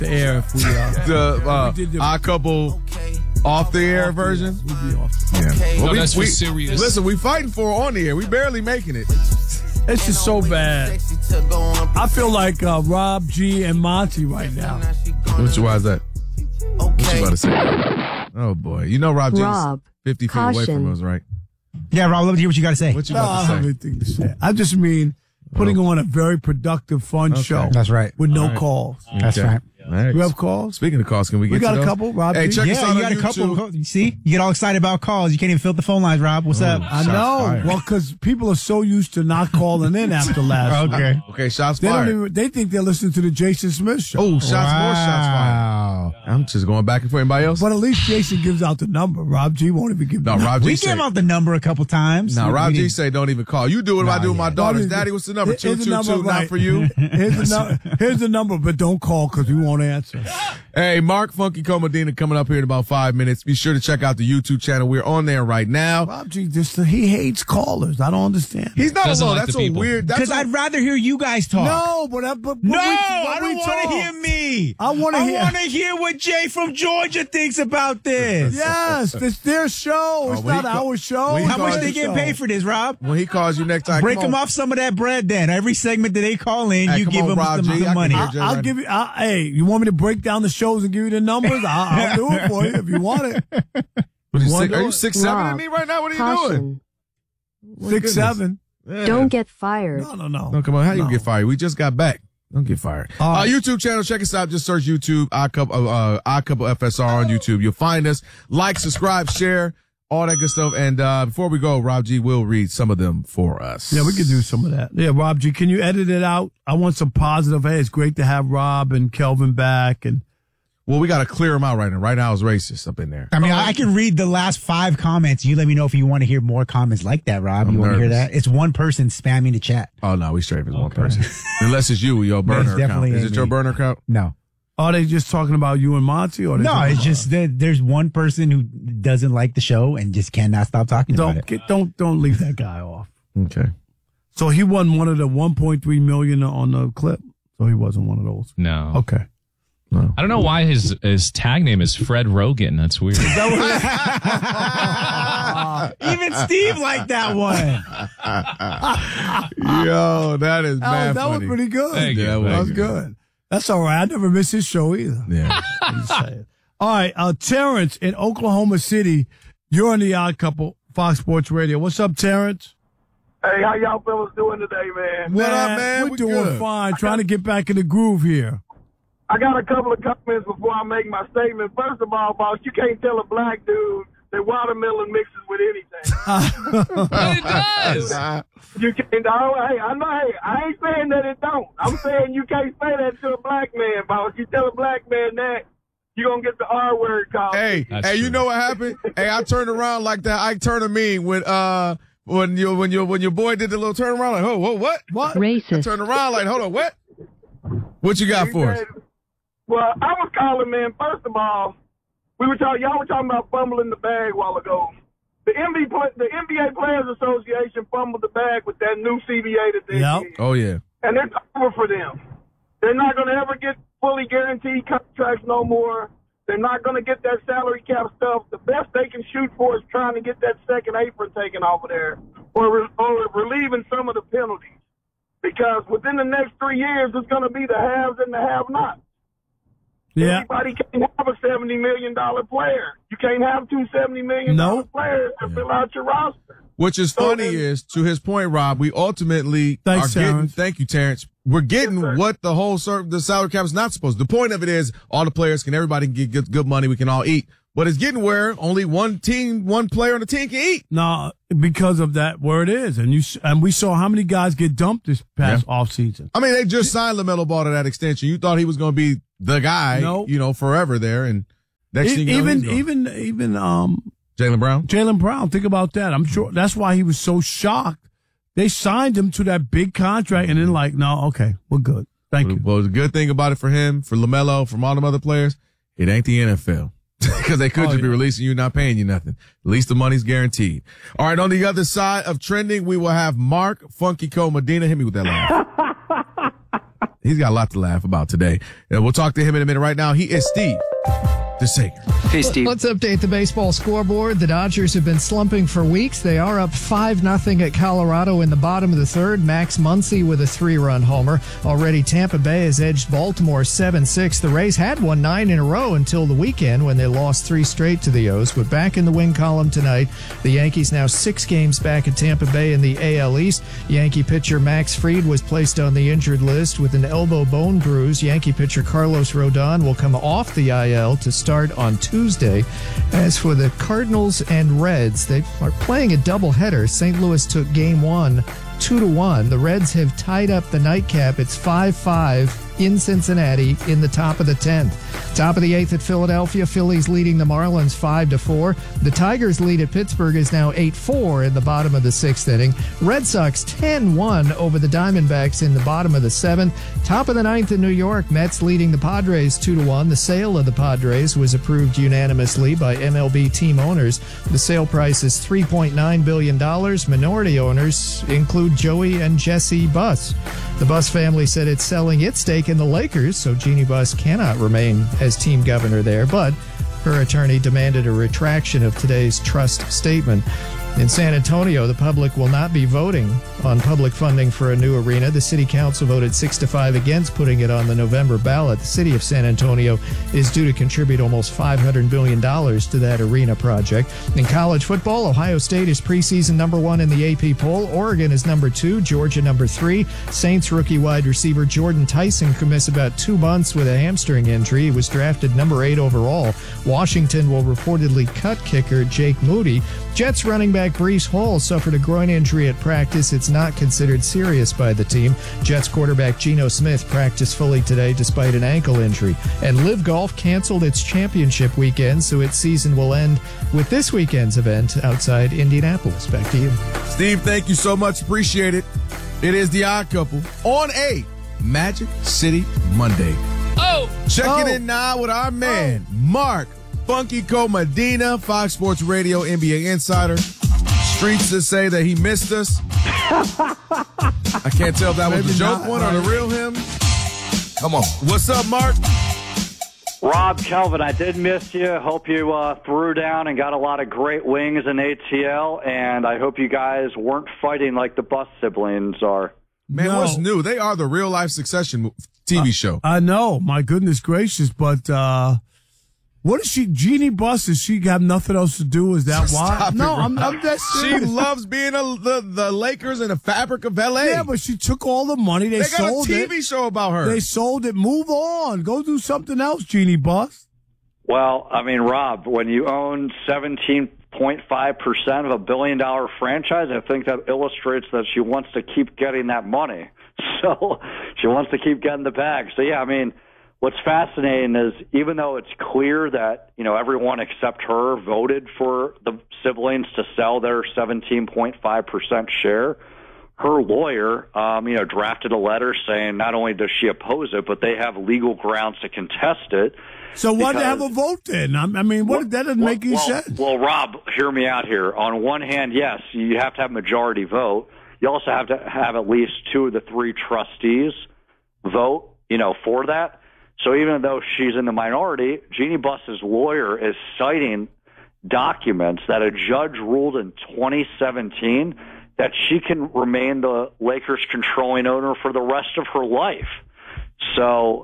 the air if we The Odd Couple off the air version. We'd be off. Yeah. Well, that's for serious. Listen, we fighting for it on the air. We barely making it. It's just so bad. I feel like Rob G and Monty right now. Why is that? What you about to say? Oh boy, you know Rob G's Rob, 50 feet away caution. from us, right? Yeah, Rob, love to hear what you got to say. What you No, about I to don't have say? anything to say. I just mean putting on a very productive, fun show. That's right. With no All right. calls. That's Okay. right. All right. You have calls? Speaking of calls, can we get We got to a those? couple, Rob Hey, G? check us Yeah, out you on got a YouTube. couple. You see? You get all excited about calls. You can't even fill the phone lines, Rob. What's up? I Shots know. fired. Well, because people are so used to not calling in after last night. Okay. Okay, shots They fired. don't even. They think they're listening to the Jason Smith show. Oh, more shots fired. Wow. I'm just going back and forth. Anybody else? But at least Jason gives out the number. Rob G won't even give. No, the number. Rob G We say. gave out the number a couple times. No, Rob We G didn't- say don't even call. You do what I do with my daughters. Bobby, Daddy, what's the number? here's the number, 222, not right. for you. Here's the number, but don't call because we won't answer. Hey, Mark Funky Comedina coming up here in about 5 minutes. Be sure to check out the YouTube channel. We're on there right now. Rob G he hates callers. I don't understand. He's not Doesn't alone. like That's the a people. weird. That's Because I'd rather hear you guys talk. No, but No, we I don't talk. want to hear me. I wanna hear- want to hear what Jay from Georgia thinks about this. Yes, it's their show. It's when he not ca- our show. when he How much calls they the get show. paid for this, Rob? when he calls you next time. Break come them on. off some of that bread then. Every segment that they call in, Hey, you come give on, them Rob G. I the can money. hear Jay I'll right give you. Hey, you want me to break down the shows and give you the numbers? I'll do it for you if you want it. What, Wanna are do you it? 6'7" Rob, at me right now? What are you doing? caution. 6'7". Yeah. Don't get fired. No. No, come on. How you No. get fired? We just got back. Don't get fired. All right. YouTube channel. Check us out. Just search YouTube. Odd Couple FSR on YouTube. You'll find us. Like, subscribe, share, all that good stuff. And before we go, Rob G will read some of them for us. Yeah, we could do some of that. Yeah, Rob G, can you edit it out? I want some positive. Hey, it's great to have Rob and Kelvin back. And Well, we got to clear them out right now. Right now, it's racist up in there. I mean, I can read the last 5 comments. You let me know if you want to hear more comments like that, Rob. I'm You want to hear nervous. that? It's one person spamming the chat. Oh, no, we straight if it's one person. Unless it's you, your burner account. definitely Is it ain't your me. burner account? No. are they just talking about you and Monty? Or they No, talking it's about just that there's one person who doesn't like the show and just cannot stop talking about it. don't leave that guy off. Okay. So he won one of the 1.3 million on the clip. So he wasn't one of those. No. Okay. I don't know why his tag name is Fred Rogan. That's weird. Even Steve liked that one. Yo, that is mad That was funny. pretty good. Thank you. Yeah, That was thank you. good. That's all right. I never miss his show either. Yeah. I'm just saying. All right, Terrence in Oklahoma City. You're on the Odd Couple, Fox Sports Radio. What's up, Terrence? Hey, how y'all fellas doing today, man? What up, man? We're We doing good. fine. Trying to get back in the groove here. I got a couple of comments before I make my statement. First of all, boss, you can't tell a black dude that watermelon mixes with anything. But it does. You can't. Oh, hey, I know. Hey, I ain't saying that it don't. I'm saying you can't say that to a black man, boss. You tell a black man that, you're gonna get the R word called. Hey, That's hey, you true. know what happened? Hey, I turned around like that. I turned a meme when your boy did the little turn around like, oh, whoa, what? What? I Racist. turned around like, hold on, what? What you got for us? Well, I was calling, man. First of all, y'all were talking about fumbling the bag a while ago. The NBA Players Association fumbled the bag with that new CBA that they Yep. did. Oh yeah. And it's over for them. They're not going to ever get fully guaranteed contracts no more. They're not going to get that salary cap stuff. The best they can shoot for is trying to get that second apron taken off of there or relieving some of the penalties. Because within the next 3 years, it's going to be the haves and the have-nots. Yeah. Everybody can't have a $70 million player. You can't have two $70 million Nope. players to fill out your roster. Which is funny is, to his point, Rob, we ultimately Thanks, are getting, Terrence. thank you, Terrence. We're getting Yes, sir. what the whole the salary cap is not supposed to. The point of it is all the players everybody can get good money. We can all eat. But it's getting where only one player on the team can eat. No, because of that, where it is. And we saw how many guys get dumped this past offseason. I mean, they just signed LaMelo Ball to that extension. You thought he was going to be the guy, Nope. forever there. And next thing you know, he's gone. Even Jaylen Brown. Jaylen Brown, think about that. I'm sure that's why he was so shocked. They signed him to that big contract and then like, no, okay, we're good. Thank you. Well, the good thing about it for him, for LaMelo, from all them other players, it ain't the NFL. Because they could just be releasing you, not paying you nothing. At least the money's guaranteed. All right, on the other side of trending, we will have Mark Funky Co. Medina. Hit me with that line. He's got a lot to laugh about today. And we'll talk to him in a minute. Right now, he is Steve DeSager. Hey, Steve. Let's update the baseball scoreboard. The Dodgers have been slumping for weeks. They are up 5-0 at Colorado in the bottom of the third. Max Muncy with a 3-run homer. Already Tampa Bay has edged Baltimore 7-6. The Rays had won 9 in a row until the weekend when they lost 3 straight to the O's. But back in the win column tonight, the Yankees now 6 games back at Tampa Bay in the AL East. Yankee pitcher Max Fried was placed on the injured list with an elbow bone bruise. Yankee pitcher Carlos Rodon will come off the IL to start on Tuesday. As for the Cardinals and Reds, they are playing a doubleheader. St. Louis took game 1 2-1. The Reds have tied up the nightcap. It's 5-5 in Cincinnati in the top of the 10th. Top of the 8th at Philadelphia. Phillies leading the Marlins 5-4. The Tigers lead at Pittsburgh is now 8-4 in the bottom of the 6th inning. Red Sox 10-1 over the Diamondbacks in the bottom of the 7th. Top of the 9th in New York. Mets leading the Padres 2-1. The sale of the Padres was approved unanimously by MLB team owners. The sale price is $3.9 billion. Minority owners include Joey and Jesse Buss. The Buss family said it's selling its stake in the Lakers, so Jeannie Buss cannot remain as team governor there, but her attorney demanded a retraction of today's trust statement. In San Antonio, the public will not be voting on public funding for a new arena. The city council voted 6-5 against putting it on the November ballot. The city of San Antonio is due to contribute almost $500 million to that arena project. In college football, Ohio State is preseason number 1 in the AP poll. Oregon is number 2, Georgia number 3. Saints rookie wide receiver Jordan Tyson could miss about 2 months with a hamstring injury. He was drafted number 8 overall. Washington will reportedly cut kicker Jake Moody. Jets running back Breece Hall suffered a groin injury at practice. It's not considered serious by the team. Jets quarterback Geno Smith practiced fully today despite an ankle injury. And Live Golf canceled its championship weekend, so its season will end with this weekend's event outside Indianapolis. Back to you. Steve, thank you so much. Appreciate it. It is the Odd Couple on a Magic City Monday. Checking in now with our man, Mark Funky Medina, Fox Sports Radio NBA insider. Streets to say that he missed us. I can't tell if that was the joke one or the real him. Come on. What's up, Mark? Rob, Kelvin, I did miss you. Hope you threw down and got a lot of great wings in ATL, and I hope you guys weren't fighting like the Buss siblings are. Man, what's new? They are the real-life Succession TV show. I know. My goodness gracious. But what is she? Jeannie Buss, does she have nothing else to do? Is that why? Stop No, it, I'm that She serious. loves being the Lakers and the fabric of L.A. Yeah, but she took all the money. They got a sold TV it. show about her. They sold it. Move on. Go do something else, Jeannie Buss. Well, I mean, Rob, when you own 17.5% of $1 billion franchise, I think that illustrates that she wants to keep getting that money. So she wants to keep getting the bag. So, yeah, I mean, what's fascinating is even though it's clear that, you know, everyone except her voted for the siblings to sell their 17.5% share, her lawyer, drafted a letter saying not only does she oppose it, but they have legal grounds to contest it. So why they have a vote then? I mean, that doesn't make any sense. Well, Rob, hear me out here. On one hand, yes, you have to have majority vote. You also have to have at least 2 of the 3 trustees vote, for that. So even though she's in the minority, Jeannie Buss's lawyer is citing documents that a judge ruled in 2017 that she can remain the Lakers' controlling owner for the rest of her life. So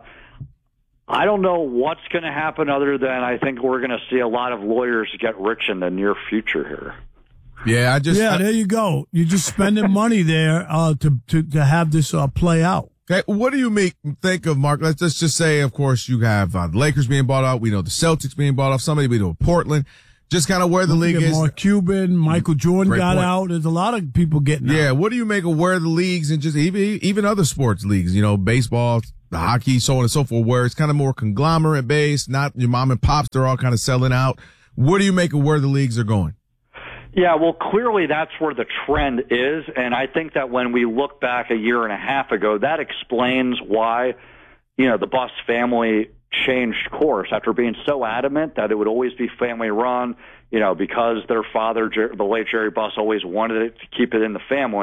I don't know what's going to happen other than I think we're going to see a lot of lawyers get rich in the near future here. Yeah, there you go. You're just spending money there to have this play out. Okay, what do you think of, Mark? Let's just say, of course, you have the Lakers being bought out. We know the Celtics being bought off. Somebody we know Portland. Just kind of where the league is. Mark Cuban, Michael Jordan Great got point. out. There's a lot of people getting out. Yeah, what do you make of where the leagues and just even other sports leagues, baseball, the hockey, so on and so forth, where it's kind of more conglomerate based, not your mom and pops, they're all kind of selling out. What do you make of where the leagues are going? Yeah, well, clearly that's where the trend is, and I think that when we look back a year and a half ago, that explains why, the Buss family changed course after being so adamant that it would always be family run, because their father, the late Jerry Buss, always wanted it to keep it in the family.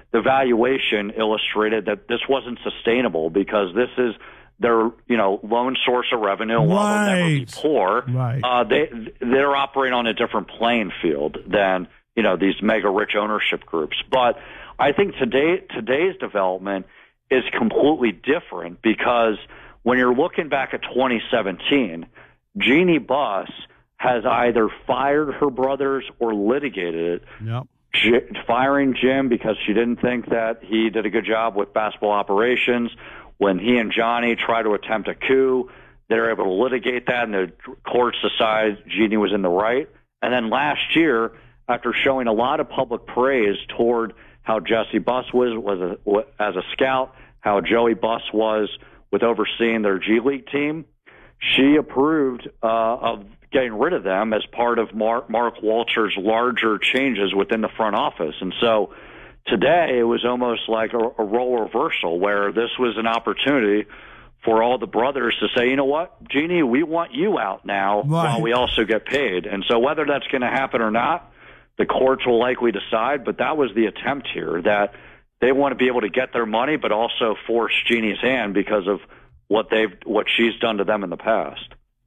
the valuation illustrated that this wasn't sustainable because this is their, lone source of revenue. While they'll never be poor, they're operating on a different playing field than, these mega rich ownership groups. But I think today's development is completely different because when you're looking back at 2017, Jeannie Buss has either fired her brothers or litigated it. Yep. Firing Jim because she didn't think that he did a good job with basketball operations. When he and Johnny tried to attempt a coup, they were able to litigate that, and the courts decided Jeannie was in the right. And then last year, after showing a lot of public praise toward how Jesse Buss was as a scout, how Joey Buss was with overseeing their G League team, she approved of getting rid of them as part of Mark Walter's larger changes within the front office. And so today it was almost like a role reversal where this was an opportunity for all the brothers to say, you know what, Jeannie, we want you out now while we also get paid. And so whether that's going to happen or not, the courts will likely decide, but that was the attempt here, that they want to be able to get their money but also force Jeannie's hand because of what she's done to them in the past.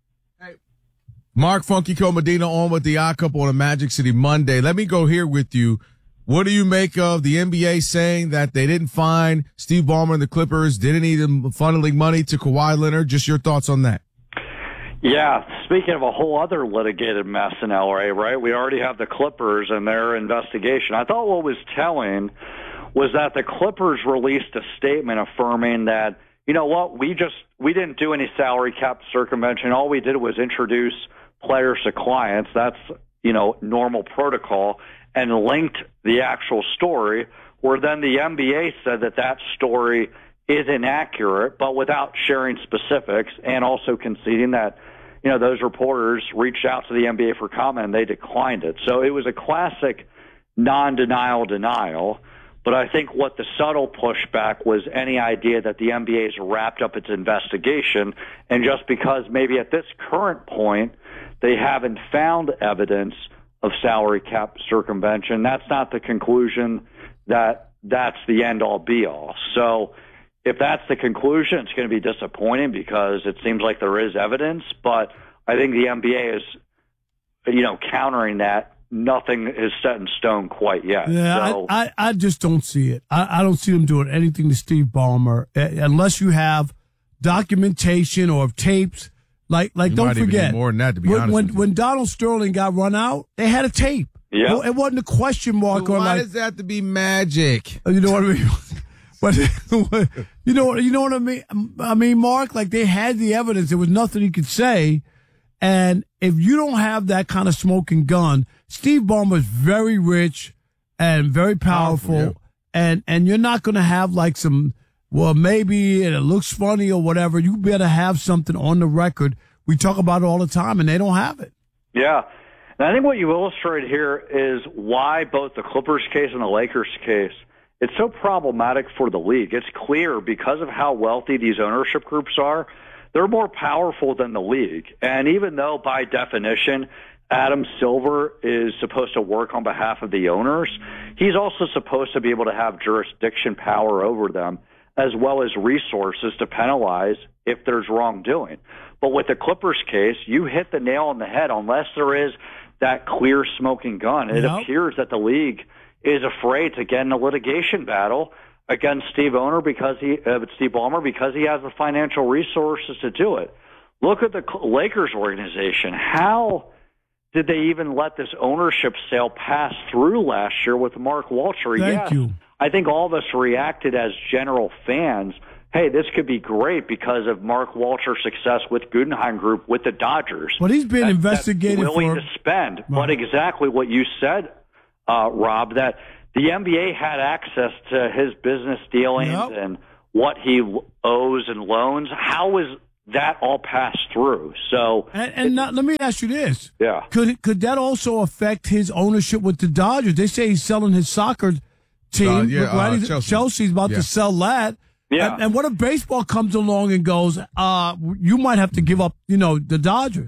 Mark Funky Comedina on with the Odd Couple on a Magic City Monday. Let me go here with you. What do you make of the NBA saying that they didn't find Steve Ballmer and the Clippers, didn't need them funneling money to Kawhi Leonard? Just your thoughts on that. Yeah, speaking of a whole other litigated mess in LA, right? We already have the Clippers and their investigation. I thought what was telling was that the Clippers released a statement affirming that, you know what, we didn't do any salary cap circumvention. All we did was introduce players to clients. That's, normal protocol, and linked the actual story, where then the NBA said that story is inaccurate, but without sharing specifics, and also conceding that, those reporters reached out to the NBA for comment and they declined it. So it was a classic non-denial denial. But I think what the subtle pushback was any idea that the NBA has wrapped up its investigation, and just because maybe at this current point they haven't found evidence of salary cap circumvention, that's not the conclusion that that's the end-all be-all. So if that's the conclusion, it's going to be disappointing because it seems like there is evidence, but I think the NBA is, countering that. Nothing is set in stone quite yet. Yeah, so, I just don't see it. I don't see them doing anything to Steve Ballmer unless you have documentation or tapes. Like don't forget, more than that, to be honest with you. When Donald Sterling got run out, they had a tape. Yeah, it wasn't a question mark. So or why does that have to be magic? You know what I mean? But you know what I mean. I mean, Mark, like they had the evidence. There was nothing he could say. And if you don't have that kind of smoking gun, Steve Ballmer is very rich and very powerful, yeah. and you're not going to have like some, well, maybe it looks funny or whatever. You better have something on the record. We talk about it all the time, and they don't have it. Yeah. And I think what you illustrate here is why both the Clippers case and the Lakers case, it's so problematic for the league. It's clear because of how wealthy these ownership groups are, they're more powerful than the league. And even though by definition Adam Silver is supposed to work on behalf of the owners, he's also supposed to be able to have jurisdiction power over them as well as resources to penalize if there's wrongdoing. But with the Clippers case, you hit the nail on the head. Unless there is that clear smoking gun, it appears that the league is afraid to get in a litigation battle against Steve Ballmer because he has the financial resources to do it. Look at the Lakers organization. How did they even let this ownership sale pass through last year with Mark Walter? Thank you. I think all of us reacted as general fans. Hey, this could be great because of Mark Walter's success with Guggenheim Group with the Dodgers. But he's been investigated willing to spend. Right. But exactly what you said, Rob, that the NBA had access to his business dealings and what he owes and loans. How was that all passed through? So, and let me ask you this: yeah, could that also affect his ownership with the Dodgers? They say he's selling his soccer team. Chelsea's about to sell that. Yeah, and what if baseball comes along and goes, you might have to give up, the Dodgers?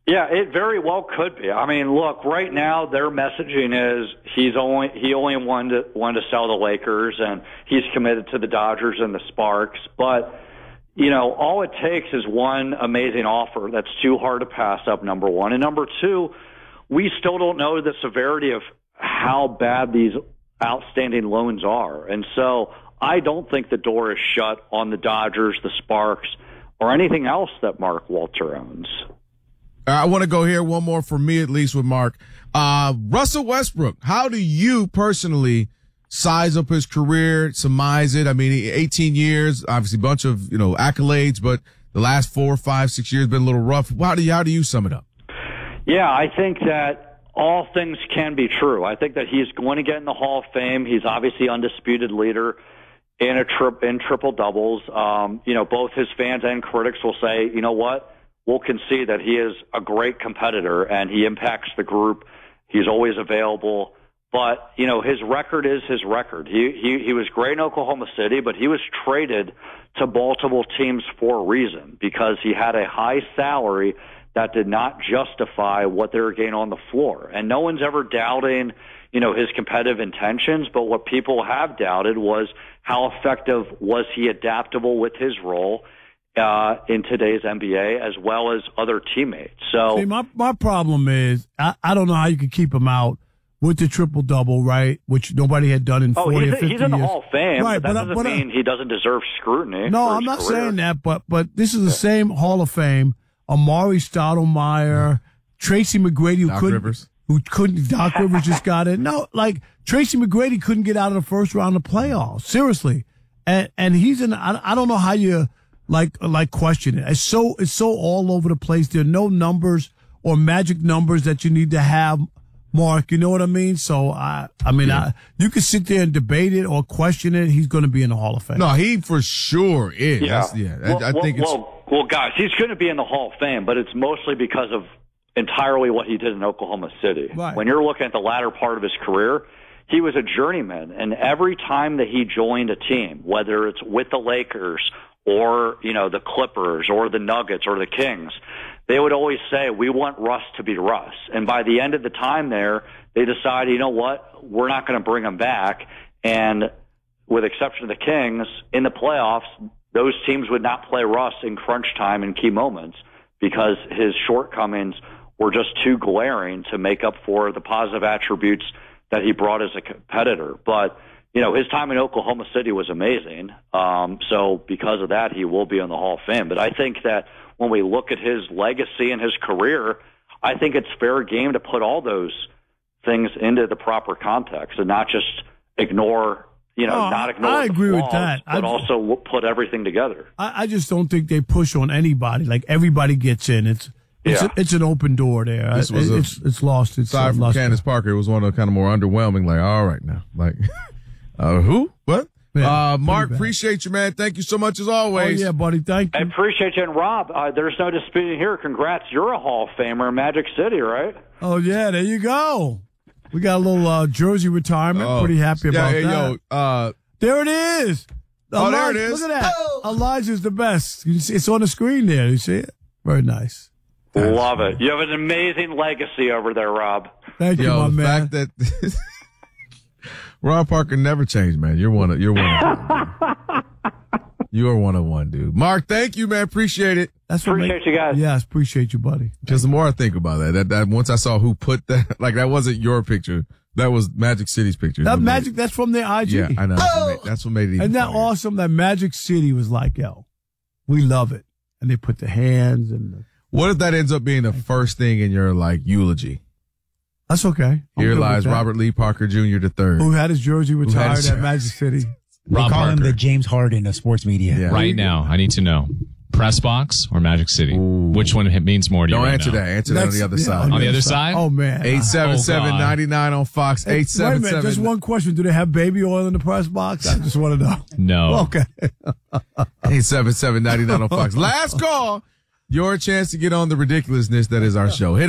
Yeah, it very well could be. I mean, look, right now their messaging is he only wanted to sell the Lakers, and he's committed to the Dodgers and the Sparks. But all it takes is one amazing offer that's too hard to pass up. Number one, and number two, we still don't know the severity of how bad these outstanding loans are, and so I don't think the door is shut on the Dodgers, the Sparks, or anything else that Mark Walter owns. I want to go here one more for me, at least with Mark. Russell Westbrook, how do you personally size up his career, surmise it? I mean, 18 years, obviously a bunch of, accolades, but the last 4, 5, 6 years been a little rough. How do you sum it up? Yeah, I think that all things can be true. I think that he's going to get in the Hall of Fame. He's obviously undisputed leader in triple doubles. Both his fans and critics will say, you know what? We'll concede that he is a great competitor and he impacts the group. He's always available. But, his record is his record. He was great in Oklahoma City, but he was traded to multiple teams for a reason, because he had a high salary that did not justify what they were getting on the floor. And no one's ever doubting, his competitive intentions, but what people have doubted was how effective was he adaptable with his role in today's NBA, as well as other teammates. So see, my problem is I don't know how you could keep him out with the triple-double, right, which nobody had done in 40 or 50 years. He's in the Hall of Fame, right, but that doesn't mean he doesn't deserve scrutiny. No, I'm not saying that, but this is the same Hall of Fame. Amari Stoudemire, Tracy McGrady, Doc Rivers just got in. No, Tracy McGrady couldn't get out of the first round of playoffs. Seriously. And he's in, I don't know how you question it. It's so all over the place. There are no numbers or magic numbers that you need to have, Mark. You know what I mean? So you could sit there and debate it or question it. He's going to be in the Hall of Fame. No, he for sure is. Yeah. I think it's. Well, guys, he's going to be in the Hall of Fame, but it's mostly because of entirely what he did in Oklahoma City. Right. When you're looking at the latter part of his career, he was a journeyman, and every time that he joined a team, whether it's with the Lakers or, the Clippers or the Nuggets or the Kings, they would always say, we want Russ to be Russ. And by the end of the time there, they decided, you know what, we're not going to bring him back. And with exception of the Kings, in the playoffs, those teams would not play Russ in crunch time in key moments because his shortcomings were just too glaring to make up for the positive attributes that he brought as a competitor. But, his time in Oklahoma City was amazing. So because of that, he will be in the Hall of Fame. But I think that when we look at his legacy and his career, I think it's fair game to put all those things into the proper context and not just ignore, not ignore I agree the with flaws, that. but also put everything together. I just don't think they push on anybody. Like everybody gets in. It's an open door there. It's lost. It's aside from Candace Parker, it was one of the kind of more underwhelming. All right now, who? What? Yeah, Mark, appreciate you, man. Thank you so much as always. Oh, yeah, buddy. Thank you. I appreciate you. And Rob, there's no disputing here. Congrats. You're a Hall of Famer in Magic City, right? Oh, yeah. There you go. We got a little jersey retirement. Pretty happy about that. There it is. There it is. Look at that. Elijah's the best. You see, it's on the screen there. You see it? Very nice. Love it. You have an amazing legacy over there, Rob. Thank you, my man. Fact that Rob Parker never changed, man. You're one of you are one of one, dude. Mark, thank you, man. Appreciate it. Appreciate you guys. Yes, appreciate you, buddy. Because the more I think about that once I saw who put that, that wasn't your picture. That was Magic City's picture. That's from their IG. Yeah, I know. That's what made it. Isn't that awesome? That Magic City was like, we love it. And they put the hands and what if that ends up being the first thing in your eulogy? That's okay. Here lies Robert Lee Parker Jr. III, who had his jersey retired at Magic City. They call him the James Harden of sports media. Yeah. Right now, I need to know. Press box or Magic City? Ooh. Which one means more to you? Don't right answer now? that. Answer that on the other side. On the other side? Oh, man. 877-99 on Fox. 877. Wait a minute. Just one question. Do they have baby oil in the press box? I just want to know. No. Okay. 877-99 on Fox. Last call. Your chance to get on the ridiculousness that is our show. Hit